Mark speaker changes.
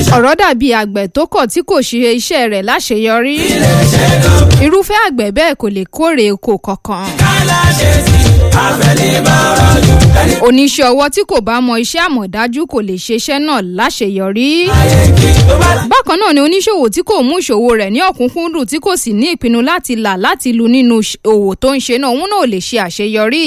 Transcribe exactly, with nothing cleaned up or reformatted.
Speaker 1: ọ̀rọ̀ dàbí àgbẹ̀ tó kọ̀ tí kò ṣe iṣẹ́ rẹ̀ láṣeyọrí. irúfẹ́ àgbẹ̀ bẹ́ẹ̀ kò lè kórè oko kankan. oníṣẹ́ ọwọ́ tí kò bá mọ iṣẹ́ àmọ̀dájú kò lè ṣe iṣẹ́ náà láṣeyọrí. bákan náà ni oníṣòwò tí kò mú ìṣòwò rẹ̀ ní ọ̀kúnkúndùn tí kò sì ní ìpinnu láti là láti lu nínú òwò tó ń ṣe náà òun náà ò lè ṣe àṣeyọrí.